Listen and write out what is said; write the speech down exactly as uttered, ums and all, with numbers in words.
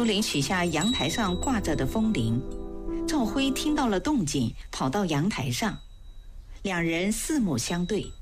林取下阳台上挂着的风铃。赵辉听到了动静，跑到阳台上，两人四目相对。